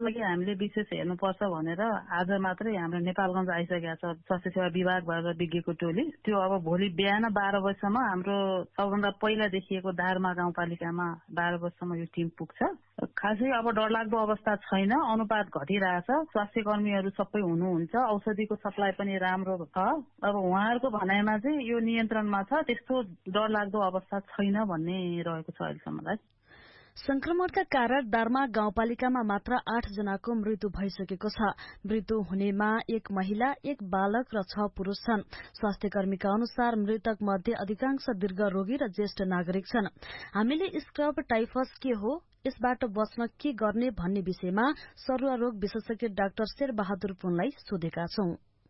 लागि हामीले विशेष हेर्नुपर्छ भनेर आज मात्रै हाम्रो नेपालगञ्ज आइसकेका छ स्वास्थ्य सेवा विभाग भएर विज्ञको टोली। त्यो अब भोलि बिहान 12 बजेसम्म हाम्रो सबभन्दा पहिला देखिएको दारमा गाउँपालिकामा 12 बजेसम्म यो टिम पुग्छ। खासै अब डरलाग्दो अवस्था छैन, अनुपात घटिरहेछ, स्वास्थ्य कर्मीहरू सबै हुनुहुन्छ, औषधिको सप्लाई पनि राम्रो छ। अब उहाँहरूको भनाइमा चाहिँ यो नियन्त्रणमा छ, त्यस्तो डरलाग्दो अवस्था छैन भन्ने रहेको छ अहिलेसम्मलाई। संक्रमणका कारण दार्मा गाउँपालिकामा मात्र 8 जनाको मृत्यु भइसकेको छ। मृत्यु हुनेमा 1 महिला, 1 बालक र 6 पुरूष छन्। स्वास्थ्य कर्मीका अनुसार मृतक मध्ये अधिकांश दीर्घ रोगी र ज्येष्ठ नागरिक छन्। हामीले स्क्रब टाइफस के हो, यसबाट बच्न के गर्ने भन्ने विषयमा सरुवा रोग विशेषज्ञ डाक्टर शेरबहादुर पुनलाई सोधेका छौं।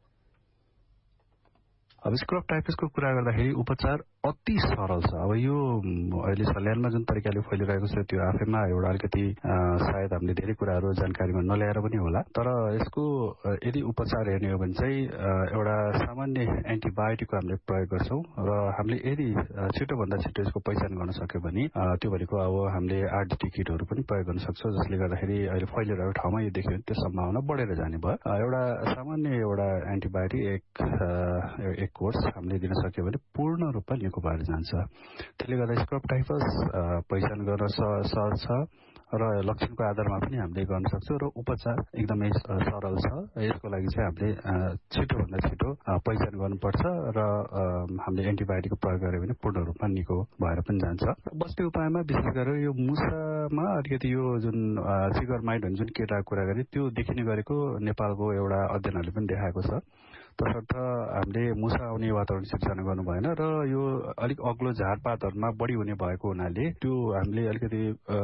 अब स्क्रब टाइफसको कुरा गर्दाखेरि उपचार अति सरल छ। अब यो अहिले सल्यानमा जुन तरिकाले फैलिरहेको छ त्यो आफैमा एउटा अलिकति सायद हामीले धेरै कुराहरू जानकारीमा नल्याएर पनि होला। तर यसको यदि उपचार हेर्ने हो भने चाहिँ एउटा सामान्य एन्टिबायोटिकको हामीले प्रयोग गर्छौं र हामीले यदि छिटोभन्दा छिटो यसको पहिचान गर्न सक्यो भने त्यो भनेको अब हामीले आरडीटी किटहरू पनि प्रयोग गर्न सक्छौं, जसले गर्दाखेरि अहिले फैलिरहेको ठाउँमा यो देख्यो भने त्यो सम्भावना बढेर जाने भयो। एउटा सामान्य एउटा एन्टिबायोटिक एक कोर्स हामीले दिन सक्यो भने पूर्ण रूपमा निको भएर जान्छ। त्यसले गर्दा स्क्रब टाइफस पहिचान गर्न सहज छ र लक्षणको आधारमा पनि हामीले गर्न सक्छौं र उपचार एकदमै सरल छ। यसको लागि चाहिँ हामीले छिटोभन्दा छिटो पहिचान गर्नुपर्छ र हामीले एन्टिबायोटिकको प्रयोग गर्यो भने पूर्ण रूपमा निको भएर पनि जान्छ। बस्ने उपायमा विशेष गरेर यो मुसामा अलिकति यो जुन चिगरमाइट हुन्छ जुन केटाको कुरा गरे त्यो देखिने गरेको नेपालको एउटा अध्ययनहरूले पनि देखाएको छ। तसर्थ हामीले मुसा आउने वातावरण सिर्जना गर्नु भएन र यो अलिक अग्लो झारपातहरूमा बढी हुने भएको हुनाले त्यो हामीले अलिकति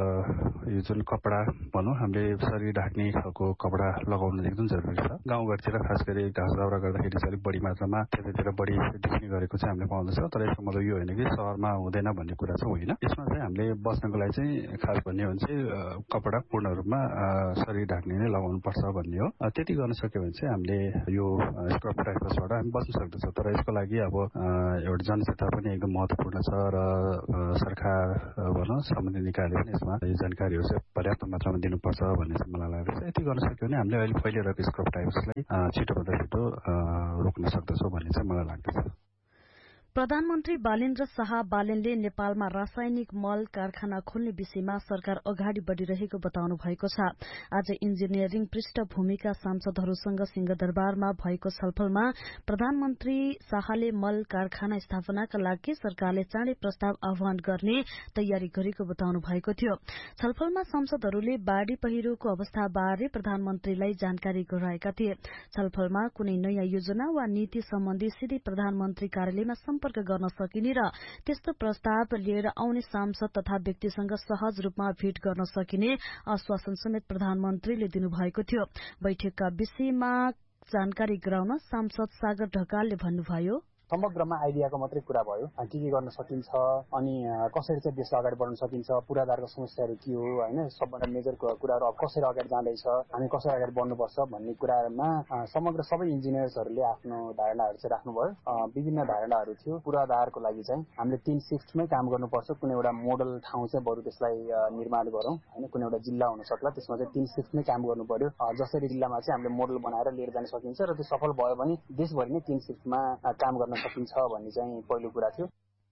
यो जुन कपडा भनौँ हामीले शरीर ढाक्ने खालको कपडा लगाउनु एकदम जरुरी छ। गाउँघरतिर खास गरी घाँस दाउरा गर्दाखेरि चाहिँ अलिक बढी मात्रामा त्यतातिर बढी देखिने गरेको चाहिँ हामीले पाउँदछ। तर यसको मतलब यो होइन कि सहरमा हुँदैन भन्ने कुरा चाहिँ होइन। यसमा चाहिँ हामीले बस्नको लागि चाहिँ खास भन्ने हो भने चाहिँ कपडा पूर्ण रूपमा शरीर ढाक्ने नै लगाउनु पर्छ भन्ने हो। त्यति गर्न सक्यो भने चाहिँ हामीले यो स्क्रब टाइफसबाट हामी बच्न सक्दछौँ। तर यसको लागि अब एउटा जनचेतना पनि एकदम महत्त्वपूर्ण छ र सरकार भनौँ सम्बन्धित निकायले पनि यसमा यो जानकारीहरू चाहिँ पर्याप्त मात्रामा दिनुपर्छ भन्ने चाहिँ मलाई लाग्छ। यति गर्न सक्यो भने हामीले अहिले फैलिरहेको स्क्रब टाइफसलाई छिटोभन्दा छिटो रोक्न सक्दछौँ भन्ने चाहिँ मलाई लाग्दछ। प्रधानमन्त्री बालेन्द्र शाह बालेनले नेपालमा रासायनिक मल कारखाना खोल्ने विषयमा सरकार अगाडि बढ़िरहेको बताउनु भएको छ। आज इन्जिनियरिङ पृष्ठभूमिका सांसदहरूसँग सिंहदरबारमा भएको छलफलमा प्रधानमन्त्री शाहले मल कारखाना स्थापनाका लागि सरकारले चाँडै प्रस्ताव आह्वान गर्ने तयारी गरेको बताउनु भएको थियो। छलफलमा सांसदहरूले बाढ़ी पहिरोको अवस्थाबारे प्रधानमन्त्रीलाई जानकारी गराएका थिए। छलफलमा कुनै नयाँ योजना वा नीति सम्बन्धी सिधै प्रधानमन्त्री कार्यालयमा सम्पर्क गर्न सकिने र त्यस्तो प्रस्ताव लिएर आउने सांसद तथा व्यक्तिसँग सहज रूपमा भेट गर्न सकिने आश्वासन समेत प्रधानमन्त्रीले दिनुभएको थियो। बैठकका विषयमा जानकारी गराउन सांसद सागर ढकालले भन्नुभयो, समग्रमा आइडियाको मात्रै कुरा भयो, के गर्न सकिन्छ अनि कसरी चाहिँ देशलाई अगाडि बढाउन सकिन्छ, पूर्वाधारको समस्याहरू के हो हैन, सबभन्दा मेजर कुराहरू अब कसरी अगाडि जाँदैछ, हामी कसरी अगाडि बढ्नुपर्छ भन्ने कुरामा समग्र सबै इन्जिनियर्सहरूले आफ्नो धारणाहरू चाहिँ राख्नुभयो। विभिन्न धारणाहरू थियो। पूर्वाधारको लागि चाहिँ हामीले 3 शिफ्टमै काम गर्नुपर्छ। कुनै एउटा मोडल ठाउँ चाहिँ बरु त्यसलाई निर्माण गरौँ हैन, कुनै एउटा जिल्ला हुन सक्ला, त्यसमा चाहिँ 3 शिफ्टमै काम गर्नु पर्यो। जसरी जिल्लामा चाहिँ हामीले मोडल बनाएर लिएर जान सकिन्छ र त्यो सफल भयो भने देशभरि नै 3 शिफ्टमा काम गर्न सकिन्छ भन्ने चाहिँ पहिलो कुरा थियो।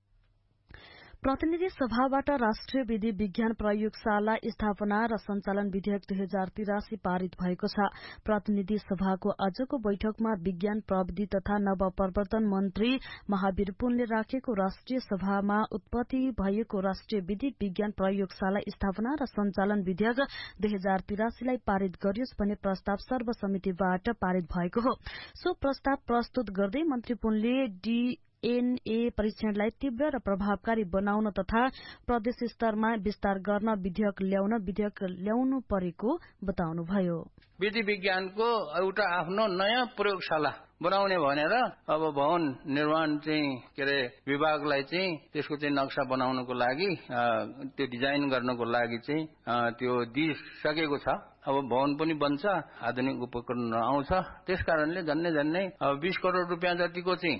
प्रतिनिधि सभाबाट राष्ट्रिय विधि विज्ञान प्रयोगशाला स्थापना र सञ्चालन विधेयक 2083 पारित भएको छ। प्रतिनिधि सभाको आजको बैठकमा विज्ञान प्रविधि तथा नवप्रवर्तन मन्त्री महावीर पुनले राखेको राष्ट्रिय सभामा उत्पत्ति भएको राष्ट्रिय विधि विज्ञान प्रयोगशाला स्थापना र सञ्चालन विधेयक 2083 लाई पारित गरियोस् भन्ने प्रस्ताव सर्वसम्मतिबाट पारित भएको हो। सो प्रस्ताव प्रस्तुत गर्दै मन्त्री पुनले DNA परीक्षणलाई तीव्र र प्रभावकारी बनाउन तथा प्रदेश स्तरमा विस्तार गर्न विधेयक ल्याउनु परेको बताउनुभयो। विधि विज्ञानको एउटा आफ्नो नयाँ प्रयोगशाला बनाउने भनेर अब भवन निर्माण चाहिँ विभागलाई चाहिँ त्यसको चाहिँ नक्सा बनाउनको लागि त्यो डिजाइन गर्नको लागि चाहिँ त्यो दिइसकेको छ। अब भवन पनि बन्छ, आधुनिक उपकरण आउँछ। त्यसकारणले झन्नै 20 करोड़ रुपियाँ जतिको चाहिँ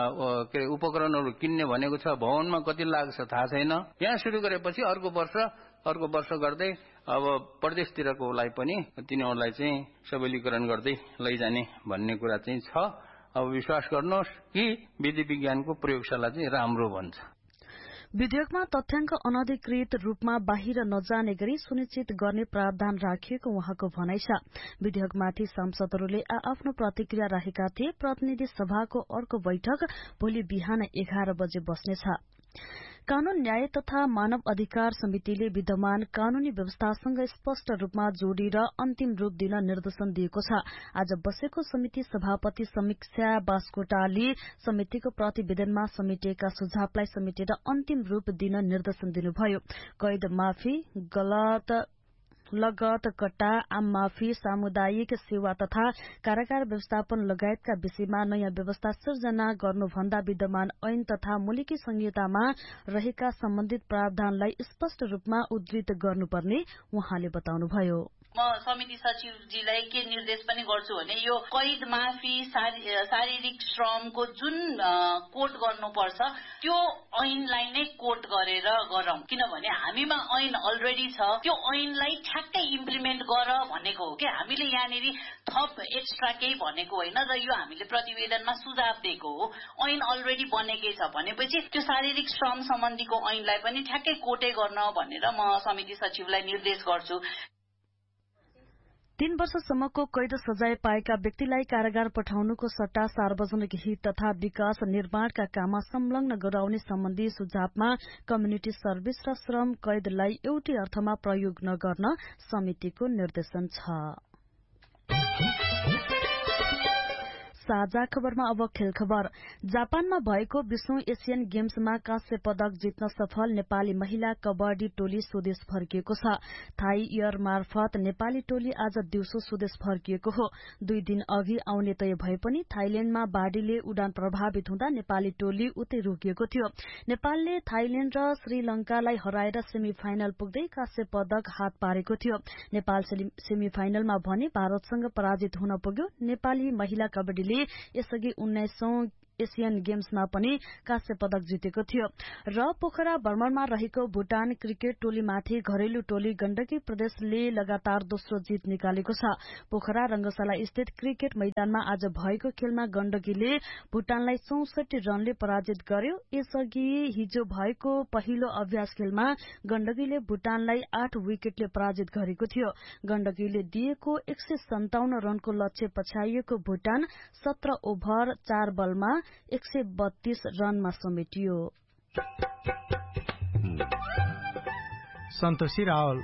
उपकरणहरू किन्ने भनेको छ। भवनमा कति लाग्छ थाहा छैन। यहाँ सुरु गरेपछि अर्को वर्ष अर्को वर्ष गर्दै अब प्रदेशतिरकोलाई पनि तिनीहरूलाई चाहिँ सबलीकरण गर्दै लैजाने भन्ने कुरा चाहिँ छ। अब विश्वास गर्नुहोस् कि विधि विज्ञानको प्रयोगशाला चाहिँ राम्रो भन्छ। विधेयकमा तथ्याङ्क अनधिकृत रूपमा बाहिर नजाने गरी सुनिश्चित गर्ने प्रावधान राखिएको उहाँको भनाइ छ। विधेयकमाथि सांसदहरूले आफ्नो प्रतिक्रिया राखेका थिए। प्रतिनिधि सभाको अर्को बैठक भोलि बिहान 11 बजे बस्नेछ। कानून न्याय तथा मानव अधिकार समितिले विद्यमान कानूनी व्यवस्थासँग स्पष्ट रूपमा जोडिएर अन्तिम रूप दिन निर्देशन दिएको छ। आज बसेको समिति सभापति समीक्षा बास्कोटाले समितिको प्रतिवेदनमा समेटिएका सुझावलाई समेटेर अन्तिम रूप दिन निर्देशन दिनुभयो। कैद माफी, लगत कट्टा, आम माफी, सामुदायिक सेवा तथा कारागार व्यवस्थापन लगायतका विषयमा नयाँ व्यवस्था सिर्जना गर्नुभन्दा विद्यमान ऐन तथा मुलुकी संहितामा रहेका सम्बन्धित प्रावधानलाई स्पष्ट रूपमा उद्धृत गर्नुपर्ने उहाँले बताउनुभयो। म समिति सचिवजीलाई के निर्देश पनि गर्छु भने यो कैद माफी, शारीरिक श्रमको जुन कोट गर्नुपर्छ त्यो ऐनलाई नै कोट गरेर गरौं। किनभने हामीमा ऐन अलरेडी छ, त्यो ऐनलाई ठ्याक्कै इम्प्लिमेन्ट गर भनेको हो कि हामीले यहाँनिर थप एक्स्ट्रा केही भनेको होइन र यो हामीले प्रतिवेदनमा सुझाव दिएको हो। ऐन अलरेडी बनेकै छ भनेपछि त्यो शारीरिक श्रम सम्बन्धीको ऐनलाई पनि ठ्याक्कै कोटै गर्न भनेर म समिति सचिवलाई निर्देश गर्छु। 3 वर्षसम्मको कैद सजाय पाएका व्यक्तिलाई कारागार पठाउनुको सट्टा सार्वजनिक हित तथा विकास निर्माणका काममा संलग्न गराउने सम्बन्धी सुझावमा कम्युनिटी सर्भिस र श्रम कैदलाई एउटै अर्थमा प्रयोग नगर्न समितिको निर्देशन छ। साझा खबरमा अब खेल खबर। जापानमा भएको 20औं एशियन गेम्समा कांस्य पदक जित्न सफल नेपाली महिला कबड्डी टोली स्वदेश फर्किएको छ। थाई एयर मार्फत नेपाली टोली आज दिउँसो स्वदेश फर्किएको हो। 2 दिन अघि आउने तय भए पनि थाइल्याण्डमा बाढ़ीले उडान प्रभावित हुँदा नेपाली टोली उतै रोकिएको थियो। नेपालले थाइल्याण्ड र श्रीलंकालाई हराएर सेमी फाइनल पुग्दै कांस्य पदक हात पारेको थियो। नेपाल सेमी फाइनलमा भने भारतसँग पराजित हुन पुग्यो। नेपाली महिला कबड्डीले यसअघि 19औं एशियन गेम्समा पनि कांस्य पदक जितेको थियो। र पोखरा भ्रमणमा रहेको भूटान क्रिकेट टोलीमाथि घरेलु टोली गण्डकी प्रदेशले लगातार दोस्रो जित निकालेको छ। पोखरा रंगशाला स्थित क्रिकेट मैदानमा आज भएको खेलमा गण्डकीले भूटानलाई 64 रनले पराजित गर्यो। यसअघि हिजो भएको पहिलो अभ्यास खेलमा गण्डकीले भूटानलाई 8 विकेटले पराजित गरेको थियो। गण्डकीले दिएको 157 रनको लक्ष्य पछ्याइएको भूटान 17 ओभर 4 बलमा 132 रनमा समेटियो। सन्तोषी रावल।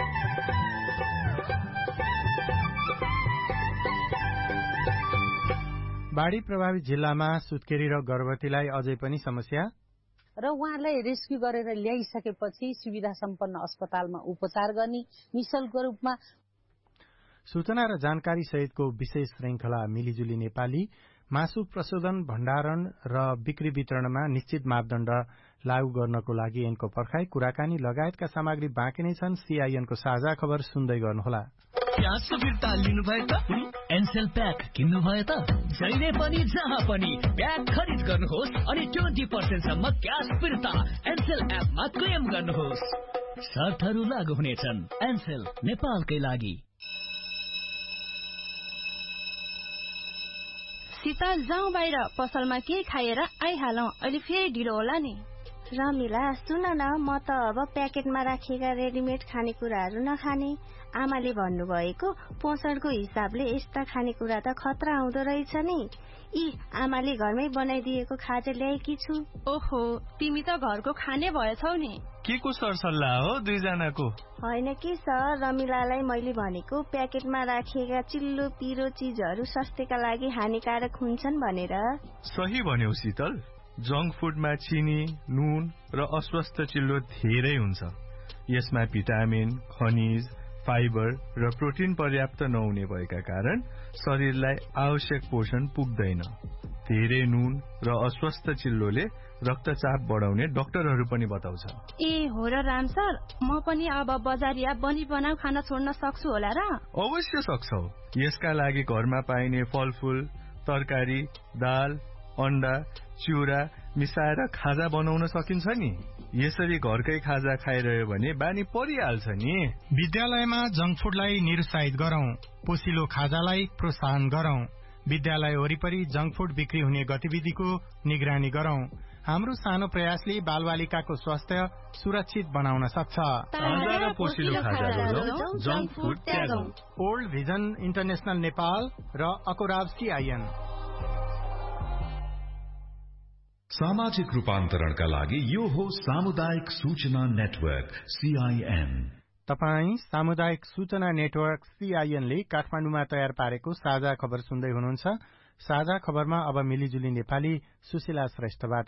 बाढ़ी प्रभावित जिल्लामा सुत्केरी र गर्भवतीलाई अझै पनि समस्या र उहाँलाई रेस्क्यु गरेर ल्याइसकेपछि सुविधा सम्पन्न अस्पतालमा उपचार गर्ने निशुल्क रूपमा। सूचना र जानकारी सहितको विशेष श्रृंखला मिलिजुली नेपाली मासु प्रशोधन, भण्डारण र बिक्री वितरणमा निश्चित मापदण्ड लागू गर्नको लागि ऐनको पर्खाई, कुराकानी लगायतका सामग्री बाँकी नै छन्। सीआईएनको साझा खबर सुन्दै गर्नुहोला। प्याजको फिर्ता लिनुभयो त? एनसेल प्याक किन्नुभयो त? जहिले पनि जहाँ पनि प्याक खरिद गर्नुहोस् अनि 20% सम्म क्याश फिर्ता एनसेल एपमा क्लेम गर्नुहोस्। शर्तहरू लागू हुनेछन्। एनसेल नेपालकै लागि। शीतल जाउँ बाहिर, पसलमा के खाएर आइहालौं, अहिले फेरि ढिलो होला नि। रमिला सुन न, म त अब प्याकेटमा राखिएका रेडिमेड खानेकुराहरू नखाने। आमाले भन्नुभएको पोषणको हिसाबले यस्ता खानेकुरा त खतरा आउँदो रहेछ नि। आमाले घरमै बनाइदिएको खाजा ल्याएकी छु। ओहो, तिमी त घरको खाने भएछौ नि। के को सरसल्लाह हो दुईजनाको? होइन के सर, रमिलालाई मैले भनेको प्याकेटमा राखिएका चिल्लो पिरो चीजहरू स्वास्थ्यका लागि हानिकारक हुन्छन् भनेर। सही भन्यौ शीतल। जंक फुडमा चिनी, नुन र अस्वस्थ चिल्लो धेरै हुन्छ। यसमा भिटामिन, खनिज, फाइबर र प्रोटिन पर्याप्त नहुने भएका कारण शरीरलाई आवश्यक पोषण पुग्दैन। धेरै नुन र अस्वस्थ चिल्लोले रक्तचाप बढाउने डाक्टरहरू पनि बताउँछ। ए हो र राम सर, म पनि अब बजारिया बनी बनाऊ खाना छोड्न सक्छु होला र? अवश्य सक्छौ। यसका लागि घरमा पाइने फलफूल, तरकारी, दाल, अण्डा, चिउरा मिसाएर खाजा बनाउन सकिन्छ नि। यसरी घरकै खाजा खाइरह्यो भने बानी परिहाल्छ नि। विद्यालयमा जंक फूडलाई निरुत्साहित गरौं, पोसिलो खाजालाई प्रोत्साहन गरौं, विद्यालय वरिपरि जंक फूड बिक्री हुने गतिविधिको निगरानी गरौं। हाम्रो सानो प्रयासले बालबालिकाको स्वास्थ्य सुरक्षित बनाउन सक्छ। ओल्ड भिजन इन्टरनेशनल नेपाल र अकोराब CIN। सामाजिक रूपान्तरणका लागि यो हो सामुदायिक सूचना नेटवर्क CIN। तपाई सामुदायिक सूचना नेटवर्क CIN ले काठमाडौँमा तयार पारेको साझा खबर सुन्दै हुनुहुन्छ। साझा खबरमा अब मिलिजुली नेपाली सुशीला श्रेष्ठबाट।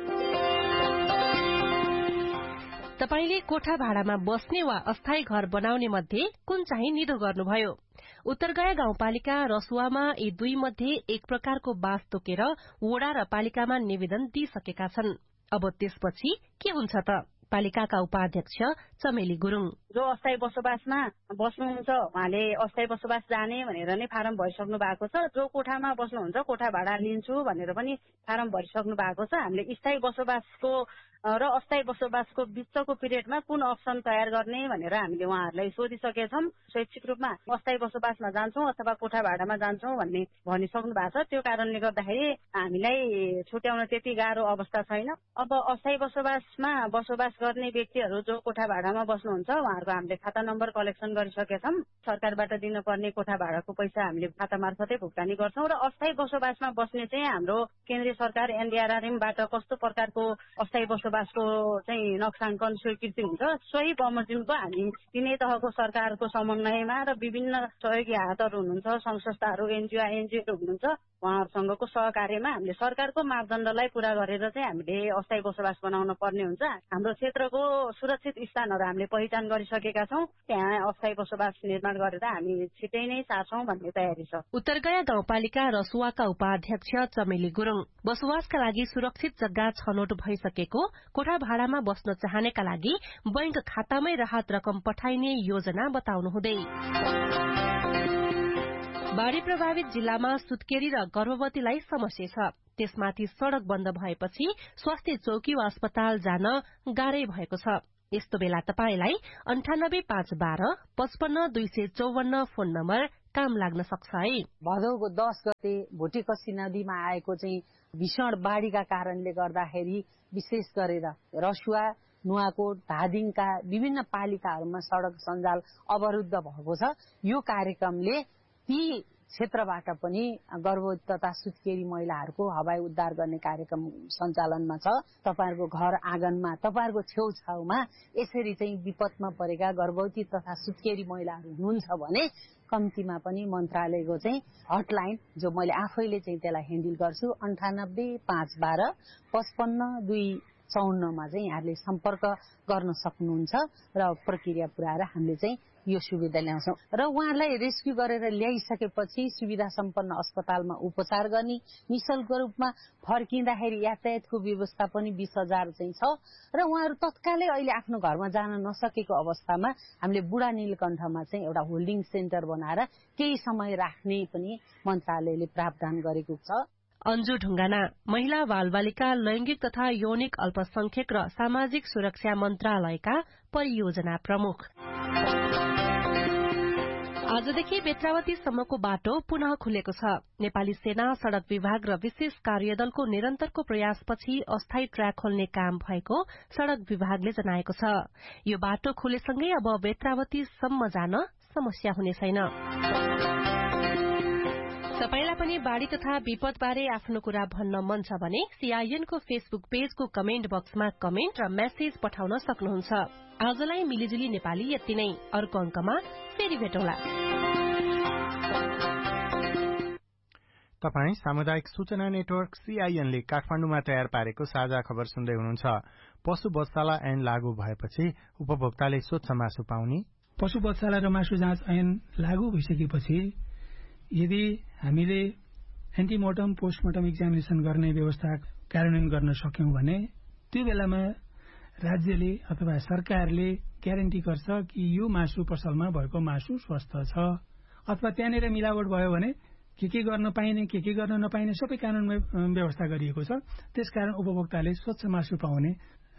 तपाईले कोठा भाडामा बस्ने वा अस्थायी घर बनाउने मध्ये कुन चाहिँ निधो गर्नुभयो? उत्तरगया गाउँपालिका रसुवामा यी दुई मध्ये एक प्रकारको बास तोकेर वडा र पालिकामा निवेदन दिइसकेका छन्। अब त्यसपछि के हुन्छ त? पालिकाका उपाध्यक्ष चमेली गुरुङ। जो अस्थायी बसोबासमा बस्नुहुन्छ उहाँले अस्थायी बसोबास जाने भनेर नै फारम भरिसक्नु भएको छ। जो कोठामा बस्नुहुन्छ कोठा भाडा लिन्छु भनेर पनि फारम भरिसक्नु भएको छ। हामीले स्थायी बसोबासको र अस्थायी बसोबासको बीचको पिरियडमा कुन अप्सन तयार गर्ने भनेर हामीले उहाँहरूलाई सोधिसकेछौँ। शैक्षिक रूपमा अस्थायी बसोबासमा जान्छौँ अथवा कोठा भाडामा जान्छौँ भन्ने भनिसक्नु भएको छ। त्यो कारणले गर्दाखेरि हामीलाई छुट्याउन त्यति गाह्रो अवस्था छैन। अब अस्थायी बसोबासमा बसोबास गर्ने व्यक्तिहरू जो कोठा भाडामा बस्नुहुन्छ उहाँहरूको हामीले खाता नम्बर कलेक्सन गरिसकेछौँ। सरकारबाट दिनुपर्ने कोठा भाडाको पैसा हामीले खाता मार्फतै भुक्तानी गर्छौँ र अस्थायी बसोबासमा बस्ने चाहिँ हाम्रो केन्द्रीय सरकार NDRRMबाट कस्तो प्रकारको अस्थायी बसोबासको चाहिँ नक्साङ्कन स्वीकृति हुन्छ सोही बमोजिमको हामी तिनै तहको सरकारको समन्वयमा र विभिन्न सहयोगी हातहरू हुनुहुन्छ, सङ्घ संस्थाहरू, NGOहरू हुनुहुन्छ, उहाँहरूसँगको सहकार्यमा हामीले सरकारको मापदण्डलाई पूरा गरेर चाहिँ हामीले अस्थायी बसोबास बनाउन पर्ने हुन्छ। हाम्रो क्षेत्रको सुरक्षित स्थानहरू हामीले पहिचान गरिसकेका छौँ। त्यहाँ अस्थायी बसोबास निर्माण गरेर हामी छिटै नै सार्छौँ भन्ने तयारी छ। उत्तरगया गाउँपालिका रसुवाका उपाध्यक्ष चमेली गुरुङ। बसोबासका लागि सुरक्षित जग्गा छनौट भइसकेको कोठा भाडामा बस्न चाहनेका लागि बैंक खातामै राहत रकम पठाइने योजना बताउनुहुँदै बाढ़ी प्रभावित जिल्लामा सुत्केरी र गर्भवतीलाई समस्या छ। त्यसमाथि सड़क बन्द भएपछि स्वास्थ्य चौकी वा अस्पताल जान गाह्रै भएको छ। यस्तो बेला तपाईलाई 985112 55254 फोन नम्बर काम लाग्न सक्छ है। भदौको 10 गते भोटिकसी नदीमा आएको चाहिँ भीषण बाढ़ीका कारणले गर्दाखेरि विशेष गरेर रसुवा, नुवाकोट, धादिङका विभिन्न पालिकाहरूमा सड़क सञ्जाल अवरुद्ध भएको छ। यो कार्यक्रमले ती क्षेत्रबाट पनि गर्भवती तथा सुत्केरी महिलाहरूको हवाई उद्धार गर्ने कार्यक्रम सञ्चालनमा छ। तपाईहरुको घर आँगनमा, तपाईहरुको छेउछाउमा यसरी चाहिँ विपदमा परेका गर्भवती तथा सुत्केरी महिलाहरू हुनुहुन्छ भने कम्तीमा पनि मन्त्रालयको चाहिँ हटलाइन जो मैले आफैले चाहिँ त्यसलाई ह्यान्डल गर्छु 985112 55254 मा चाहिँ यहाँले सम्पर्क गर्न सक्नुहुन्छ र प्रक्रिया पुर्याएर हामीले चाहिँ यो सुविधा ल्याउँछौं र उहाँलाई रेस्क्यु गरेर ल्याइसकेपछि सुविधा सम्पन्न अस्पतालमा उपचार गर्ने निशुल्क रूपमा फर्किँदाखेरि यातायातको व्यवस्था पनि 20,000 चाहिँ छ र उहाँहरू तत्कालै अहिले आफ्नो घरमा जान नसकेको अवस्थामा हामीले बुढा नीलकण्ठमा चाहिँ एउटा होल्डिङ सेन्टर बनाएर केही समय राख्ने पनि मन्त्रालयले प्रावधान गरेको छ। अन्जु ढुङ्गाना महिला बालबालिका लैंगिक तथा यौनिक अल्पसंख्यक र सामाजिक सुरक्षा मन्त्रालयका परियोजना प्रमुख। आजदेखि बेत्रावतीसम्मको बाटो पुनः खुलेको छ। नेपाली सेना सड़क विभाग र विशेष कार्यदलको निरन्तरको प्रयासपछि अस्थायी ट्र्याक खोल्ने काम भएको सड़क विभागले जनाएको छ। यो बाटो खुलेसँगै अब बेत्रावतीसम्म जान समस्या हुने छैन। तपाईलाई पनि बाढ़ी तथा विपदबारे आफ्नो कुरा भन्न मन छ भने CIN को फेसबुक पेजको कमेन्ट बक्समा कमेन्ट र मेसेज पठाउन सक्नुहुन्छ। आजलाई मिलिजुली नेपाली यति नै। अर्को अंकमा फेरि भेटौँला। तपाई सामुदायिक सूचना नेटवर्क CIN ले काठमाडौँमा तयार पारेको साझा खबर सुन्दै हुनुहुन्छ। पशु बत्साला ऐन लागू भएपछि उपभोक्ताले स्वच्छ मासु पाउने। पशु बत्साला र मासु जाँच ऐन लागू भइसकेपछि यदि हामीले एन्टिमोर्टम पोस्टमोर्टम एक्जामिनेसन गर्ने व्यवस्था कार्यान्वयन गर्न सक्यौं भने त्यो बेलामा राज्यले अथवा सरकारले ग्यारेन्टी गर्छ कि यो मासु पसलमा भएको मासु स्वस्थ छ अथवा त्यहाँनिर मिलावट भयो भने के गर्न पाइने के गर्न नपाइने सबै कानूनमा व्यवस्था गरिएको छ। त्यसकारण उपभोक्ताले स्वच्छ मासु पाउने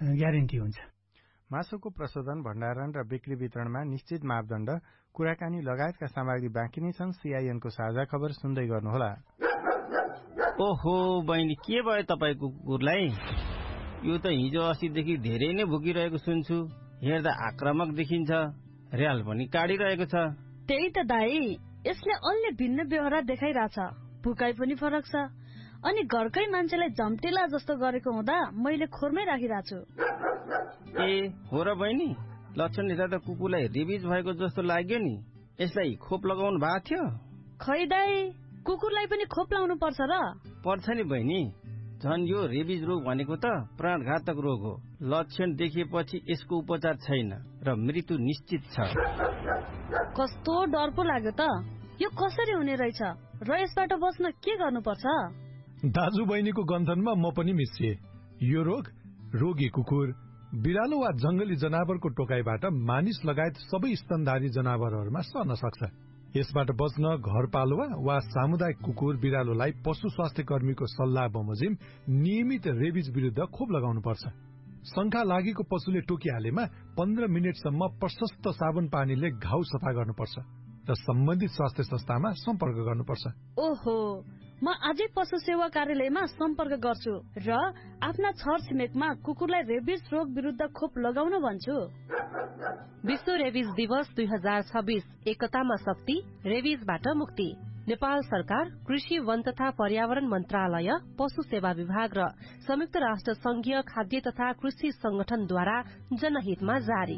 ग्यारेन्टी हुन्छ। मासुको प्रशोधन, भण्डारण र बिक्री वितरणमा निश्चित मापदण्ड, कुराकानी लगायतका सामग्री बाँकी नै छन्। सीआईएनको साझा खबर सुन्दै गर्नुहोला। ओहो बहिनी, के भयो तपाईँको कुकुरलाई? यो त हिजो अस्तिदेखि धेरै नै भुकिरहेको सुन्छु। हेर्दा आक्रामक देखिन्छ, र्याल पनि काटिरहेको छ। त्यही त दाई, यसले अन्य भिन्न व्यवहार देखाइरहेछ, भुकाइ पनि फरक छ। अनि घरकै मान्छेलाई झम्टेला जस्तो गरेको हुँदा मैले खोरमै राखिरहेको छु। ए हो र बहिनी, लक्षण हेर्दा त कुकुरलाई रेबिज भएको जस्तो लाग्यो नि। यसलाई खोप लगाउनु भएको थियो? खै दाई, कुकुरलाई पनि खोप लाउनु पर्छ र? पर्छ नि बहिनी, झन् यो रेबिज रोग भनेको त प्राणघातक रोग हो। लक्षण देखिएपछि यसको उपचार छैन र मृत्यु निश्चित छ। कस्तो डर पो लाग्यो त, यो कसरी हुने रहेछ र यसबाट बच्न के गर्नुपर्छ? दाजु बहिनीको गन्थनमा म पनि मिसिए। यो रोग रोगी कुकुर, बिरालो वा जंगली जनावरको टोकाइबाट मानिस लगायत सबै स्तनधारी जनावरहरूमा सर्न सक्छ। यसबाट बच्न घरपालुवा वा सामुदायिक कुकुर बिरालोलाई पशु स्वास्थ्य कर्मीको सल्लाह बमोजिम नियमित रेबिज विरुद्ध खोप लगाउनुपर्छ। शंका लागेको पशुले टोकिहालेमा 15 मिनटसम्म प्रशस्त साबुन पानीले घाउ सफा गर्नुपर्छ र सम्बन्धित स्वास्थ्य संस्थामा सम्पर्क गर्नुपर्छ। ओहो, म आजै पशु सेवा कार्यालयमा सम्पर्क गर्छु र आफ्ना छरछिमेकमा कुकुरलाई रेबिज रोग विरुद्ध खोप लगाउन भन्छु। विश्व रेबिज दिवस 2026, एकतामा शक्ति, रेबिजबाट मुक्ति। नेपाल सरकार, कृषि, वन तथा पर्यावरण मन्त्रालय, पशु सेवा विभाग र संयुक्त राष्ट्र संघीय खाद्य तथा कृषि संगठनद्वारा जनहितमा जारी।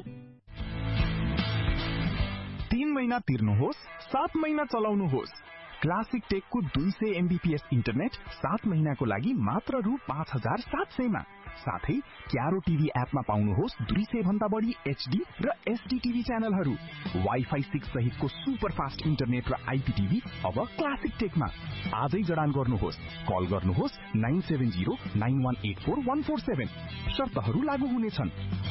3 महिना तिर्नुहोस्, 7 महिना चलाउनुहोस्। क्लासिक टेकको 200 MBPS इन्टरनेट 7 महिनाको लागि मात्र रु 5700 मा। साथै क्यारो टिभी एपमा पाउनुहोस् 200 भन्दा बढी HD र SD टिभी च्यानलहरू। वाइफाई 6 सहितको सुपर फास्ट इन्टरनेट र IPTV अब क्लासिक टेकमा। आजै जडान गर्नुहोस्, कल गर्नुहोस् 9709184147। शर्तहरू लागू हुनेछन्।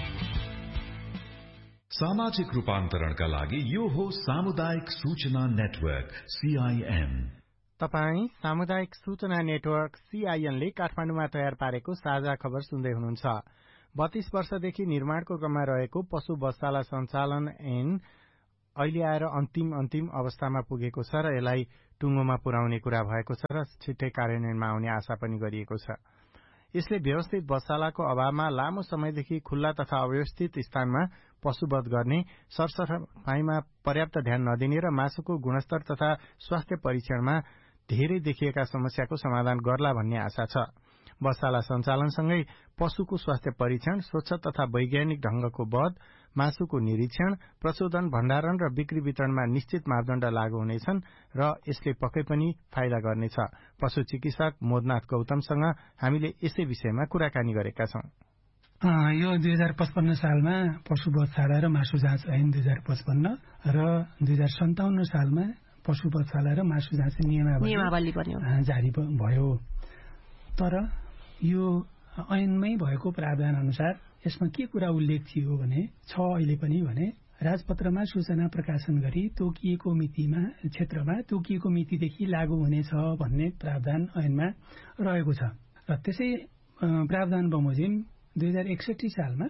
सामाजिक रूपान्तरणका लागि यो हो सामुदायिक सूचना नेटवर्क CIN। तपाई सामुदायिक सूचना नेटवर्क CIN ले काठमाडौँमा तयार पारेको साझा खबर सुन्दै हुनुहुन्छ। 32 वर्षदेखि निर्माणको क्रममा रहेको पशु बस्साला सञ्चालन ऐन अहिले आएर अन्तिम अवस्थामा पुगेको छ र यसलाई टुङ्गोमा पुर्याउने कुरा भएको छ र छिट्टै कार्यान्वयनमा आउने आशा पनि गरिएको छ। यसले व्यवस्थित बस्सालाको अभावमा लामो समयदेखि खुल्ला तथा अव्यवस्थित स्थानमा पशुवध गर्ने, सरसफाईमा पर्याप्त ध्यान नदिने र मासुको गुणस्तर तथा स्वास्थ्य परीक्षणमा धेरै देखिएका समस्याको समाधान गर्ला भन्ने आशा छ। बस्साला सञ्चालनसँगै पशुको स्वास्थ्य परीक्षण, स्वच्छ तथा वैज्ञानिक ढंगको वध, मासुको निरीक्षण, प्रशोधन, भण्डारण र बिक्री वितरणमा निश्चित मापदण्ड लागू हुनेछन् र यसले पक्कै पनि फाइदा गर्नेछ। पशु चिकित्सक मोदनाथ गौतमसँग हामीले यसै विषयमा कुराकानी गरेका छौं। यो 2055 सालमा पशु बत्साला र मासु जाँच ऐन 2055 र 2057 सालमा पशु बत्साला र मासु जाँच नियमावली जारी भयो। तर यो ऐनमै भएको प्रावधान अनुसार यसमा के कुरा उल्लेख थियो भने अहिले पनि भने राजपत्रमा सूचना प्रकाशन गरी तोकिएको मितिमा क्षेत्रमा तोकिएको मितिदेखि लागू हुनेछ भन्ने प्रावधान ऐनमा रहेको छ। र त्यसै प्रावधान बमोजिम 2061 सालमा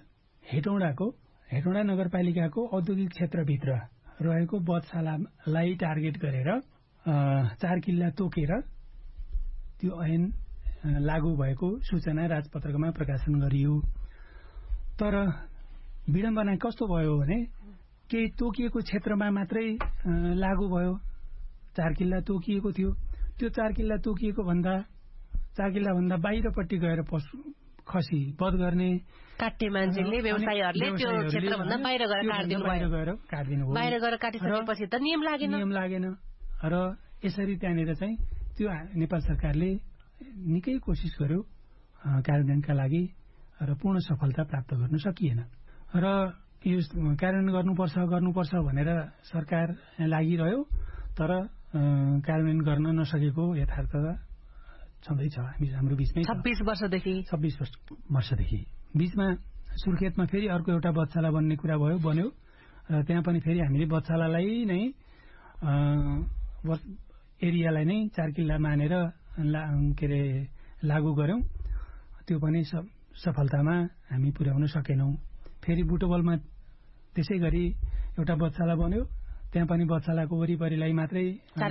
हेटौँडा नगरपालिकाको औद्योगिक क्षेत्रभित्र रहेको बधशालालाई टार्गेट गरेर 4 किल्ला तोकेर त्यो ऐन लागू भएको सूचना राजपत्रकमा प्रकाशन गरियो। तर विडम्बना कस्तो भयो भने केही तोकिएको क्षेत्रमा मात्रै लागू भयो। 4 किल्ला तोकिएको थियो, त्यो 4 किल्ला तोकिएको 4 किल्ला भन्दा बाहिरपट्टि गएर पशु खसी वध गर्ने काट्ने मान्छेले व्यवसायीहरूले त्यो क्षेत्रभन्दा बाहिर गएर काट्दिनु भयो। बाहिर गएर काटिसकेपछि त नियम लागेन र यसरी त्यहाँनिर चाहिँ त्यो नेपाल सरकारले निकै कोसिस गर्यो कार्यान्वयनका लागि र पूर्ण सफलता प्राप्त गर्न सकिएन। र यो कार्यान्वयन गर्नुपर्छ भनेर सरकार लागिरह्यो, तर कार्यान्वयन गर्न नसकेको यथार्थ छँदैछ हाम्रो बीचमै। 26 वर्षदेखि बीचमा सुर्खेतमा फेरि अर्को एउटा बच्चाला बन्ने कुरा बन्यो र त्यहाँ पनि फेरि हामीले बच्चालाई नै एरियालाई नै 4 किल्ला मानेर लागू गर्यौं। त्यो पनि सफलतामा हामी पुर्याउन सकेनौं। फेरि बुटवलमा त्यसै गरी एउटा बच्चाला बन्यो, त्यहाँ पनि बच्चालाको वरिपरिलाई मात्रै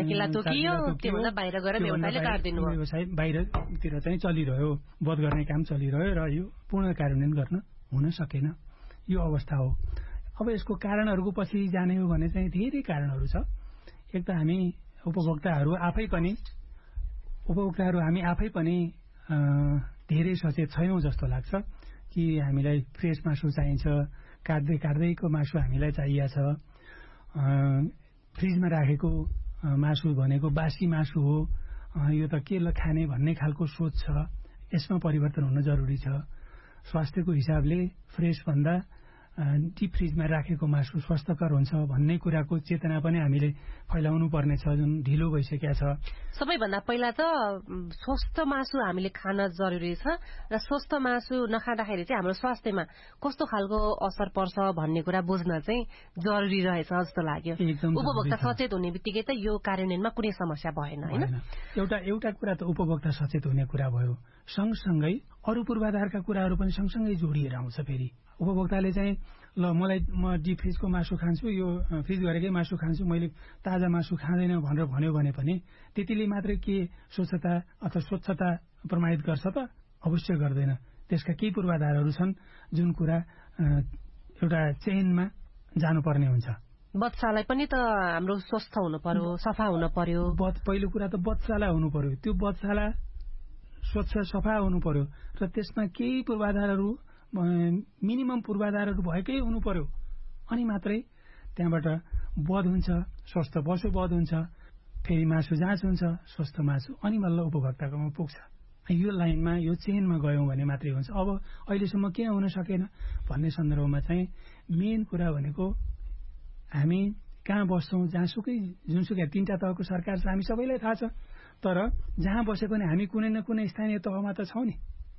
व्यवसाय बाहिरतिर चाहिँ चलिरह्यो, बध गर्ने काम चलिरह्यो र यो पूर्ण कार्यान्वयन गर्न हुन सकेन। यो अवस्था हो। अब यसको कारणहरूको पछि जाने हो भने चाहिँ धेरै कारणहरू छ। एक त हामी उपभोक्ताहरू आफै पनि धेरै सचेत छैनौं जस्तो लाग्छ कि हामीलाई फ्रेस मासु चाहिन्छ, काट्दैको मासु हामीलाई चाहिएको छ। फ्रिजमा राखेको मासु भनेको बासी मासु हो, यो त के खाने भन्ने खालको सोच छ। यसमा परिवर्तन हुन जरुरी छ। स्वास्थ्यको हिसाबले फ्रेस भन्दा डीप फ्रिजमा राखेको मासु स्वस्थकर हुन्छ भन्ने कुराको चेतना पनि हामीले फैलाउनु पर्ने छ, जुन ढिलो भइसकेको छ। सबैभन्दा पहिला त स्वस्थ मासु हामीले खान जरुरी छ र स्वस्थ मासु नखाँदाखेरि चाहिँ हाम्रो स्वास्थ्यमा कस्तो खालको असर पर्छ भन्ने कुरा बुझ्न चाहिँ जरुरी रहेछ जस्तो लाग्यो। उपभोक्ता सचेत हुने बित्तिकै त यो कार्यान्वयनमा कुनै समस्या भएन हैन। एउटा कुरा त उपभोक्ता सचेत हुने कुरा भयो, सँगसँगै अरू पूर्वाधारका कुराहरू पनि सँगसँगै जोडिएर आउँछ। फेरि उपभोक्ताले चाहिँ म डीप फ्रिजको मासु खान्छु, यो फ्रिज गरेकै मासु खान्छु, मैले ताजा मासु खाँदैन भनेर भन्यो भने पनि त्यतिले मात्रै के स्वच्छता अथवा स्वच्छता प्रमाणित गर्छ त? अवश्य गर्दैन। त्यसका केही पूर्वाधारहरू छन् जुन कुरा एउटा चेनमा जानुपर्ने हुन्छ। बच्चालाई पनि त हाम्रो स्वस्थ हुनु पर्यो, सफा हुनु पर्यो। पहिलो कुरा त बच्चालाई हुनु पर्यो, त्यो बच्चालाई स्वच्छ सफा हुनु पर्यो र त्यसमा केही पूर्वाधारहरू मिनिमम पूर्वाधारहरू भएकै हुनु पर्यो। अनि मात्रै त्यहाँबाट बध हुन्छ, स्वस्थ पशु बध हुन्छ, फेरि मासु जाँच हुन्छ, स्वस्थ मासु, अनि बल्ल उपभोक्ताकोमा पुग्छ। यो लाइनमा यो चेनमा गयौं भने मात्रै हुन्छ। अब अहिलेसम्म किन हुन सकेन भन्ने सन्दर्भमा चाहिँ मेन कुरा भनेको हामी कहाँ बस्छौं, जहाँसुकै जुनसुकै 3टा तहको सरकार छ, हामी सबैलाई थाहा छ। तर जहाँ बसे पनि हामी कुनै न कुनै स्थानीय तहमा त छौं नि,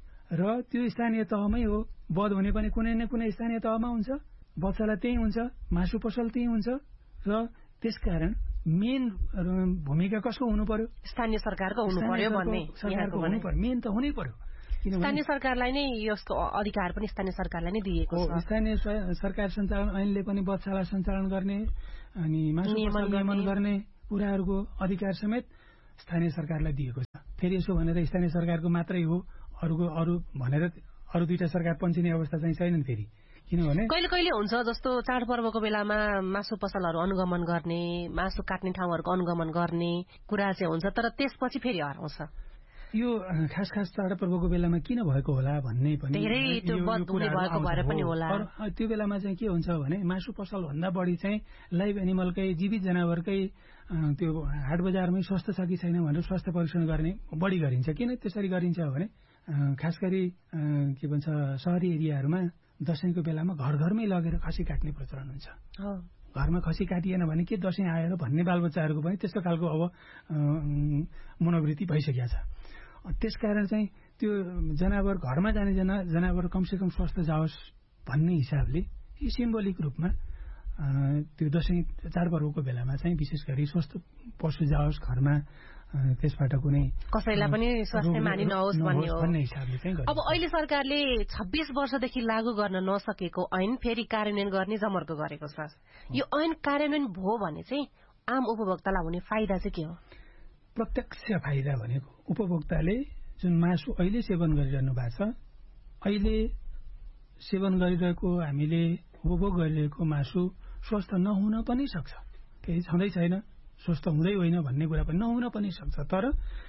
र त्यो स्थानीय तहमै हो। बध हुने पनि कुनै न कुनै स्थानीय तहमा हुन्छ, बच्चालाई त्यही हुन्छ, मासु पसल त्यही हुन्छ। र त्यसकारण मेन भूमिका कसको हुनु पर्यो? स्थानीय सरकारको हुनु पर्यो भन्ने सरकारको हुनु पर्यो, मेन त हुनै पर्यो। स्थानीय सरकारलाई नै यसको अधिकार पनि स्थानीय सरकारलाई नै दिएको छ। स्थानीय सरकार सञ्चालन ऐनले पनि बच्चालाई सञ्चालन गर्ने अनि मासु पसल नियमन गर्ने कुराहरूको अधिकार समेत स्थानीय सरकारलाई दिएको छ। फेरि यसो भनेर स्थानीय सरकारको मात्रै हो, अरू भनेर अरू 2टा सरकार पञ्चिने अवस्था चाहिँ छैनन्। फेरि किनभने कहिले कहिले हुन्छ जस्तो चाडपर्वको बेलामा मासु पसलहरू अनुगमन गर्ने, मासु काट्ने ठाउँहरूको अनुगमन गर्ने कुरा चाहिँ हुन्छ, तर त्यसपछि फेरि हराउँछ। यो खास चाडपर्वको बेलामा किन भएको होला भन्ने पनि धेरै त्यो बदहुने भएको भएर पनि होला। त्यो बेलामा चाहिँ के हुन्छ भने मासु पसल भन्दा बढी चाहिँ लाइभ एनिमलकै, जीवित जनावरकै त्यो हाट बजारमै स्वस्थ छ कि छैन भनेर स्वास्थ्य परीक्षण गर्ने बढी गरिन्छ। किन त्यसरी गरिन्छ भने खास गरी के भन्छ शहरी एरियाहरूमा दशैंको बेलामा घर घरमै लगेर खसी काट्ने प्रचलन हुन्छ। घरमा खसी काटिएन भने के दशैं आएर भन्ने बालबच्चाहरूको पनि त्यस्तो खालको अब मनोवृत्ति भइसकेको छ। त्यसकारण चाहिँ त्यो जनावर घरमा जाने जनावर कमसेकम स्वस्थ जाओस् भन्ने हिसाबले यो सिम्बोलिक रूपमा त्यो दशैं चाडपर्वको बेलामा चाहिँ विशेष गरी स्वस्थ पशु जाओस् घरमा, त्यसबाट कुनै कसैलाई पनि स्वास्थ्य हानि नहोस् भन्ने हिसाबले चाहिँ। अब अहिले सरकारले 26 वर्षदेखि लागू गर्न नसकेको ऐन फेरि कार्यान्वयन गर्ने जमर्को गरेको छ। यो ऐन कार्यान्वयन भयो भने चाहिँ आम उपभोक्तालाई हुने फाइदा चाहिँ के हो? प्रत्यक्ष फाइदा भनेको उपभोक्ताले जुन मासु अहिले सेवन गरिरहनु भएको छ, अहिले सेवन गरिरहेको हामीले उपभोग गरिरहेको मासु स्वस्थ नहुन पनि सक्छ। केही छँदै छैन, स्वस्थ हुँदै होइन भन्ने कुरा पनि नहुन पनि सक्छ। तर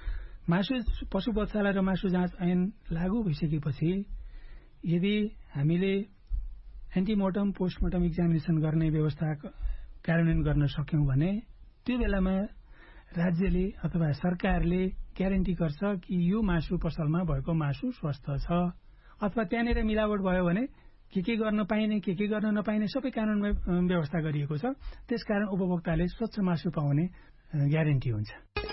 पशु बच्चालाई र मासु जाँच ऐन लागू भइसकेपछि यदि हामीले एन्टिमोर्टम पोस्टमोर्टम एक्जामिनेसन गर्ने व्यवस्था कार्यान्वयन गर्न सक्यौं भने त्यो बेलामा राज्यले अथवा सरकारले ग्यारेन्टी गर्छ कि यो मासु पसलमा भएको मासु स्वस्थ छ। अथवा त्यहाँनिर मिलावट भयो भने के गर्न पाइने के गर्न नपाइने सबै कानूनमा व्यवस्था गरिएको छ। त्यसकारण उपभोक्ताले स्वच्छ मासु पाउने ग्यारेन्टी हुन्छ।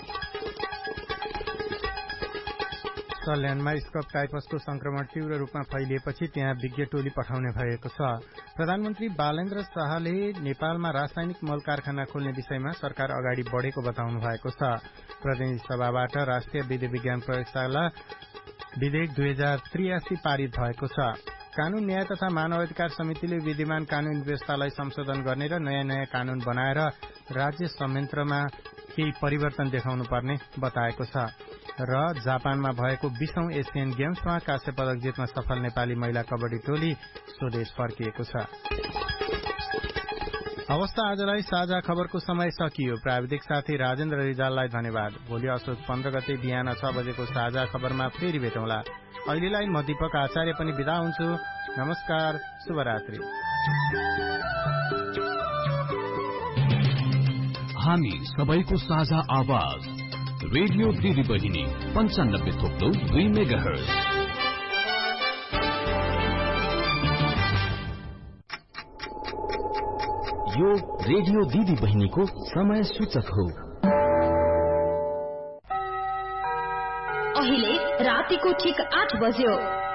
सल्यानमा स्कब टाइफसको संक्रमण तीव्र रूपमा फैलिएपछि त्यहाँ विज्ञ टोली पठाउने भएको छ। प्रधानमन्त्री बालेन्द्र शाहले नेपालमा रासायनिक मल कारखाना खोल्ने विषयमा सरकार अगाडि बढेको बताउनु भएको छ। प्रतिनिधि सभाबाट राष्ट्रिय विधि विज्ञान प्रयोगशाला विधेयक 2083 पारित भएको छ। कानून न्याय तथा मानव अधिकार समितिले विद्यमान कानून व्यवस्थालाई संशोधन गर्ने र नयाँ कानून बनाएर राज्य संयन्त्रमा केही परिवर्तन देखाउनु पर्ने बताएको छ। र जापानमा भएको 20औं एसियन गेम्समा काँस्य पदक जित्न सफल नेपाली महिला कबड्डी टोली स्वदेश फर्किएको छ। अवस्था आजलाई साझा खबरको समय सकियो। प्राविधिक साथी राजेन्द्र रिजाललाई धन्यवाद। भोलि असोज 15 गते बिहान 6 बजेको साझा खबरमा फेरि भेटौँला। अहिलेलाई म दीपक आचार्य पनि बिदा हुन्छु। नमस्कार, शुभरात्रि। हामी सबैको साझा आवाज रेडियो दिदी बहिनी 95.2 मेगाहर्ज। यो रेडियो दिदी बहिनीको समय सूचक हो। अहिले रातिको ठीक 8 बज्यो।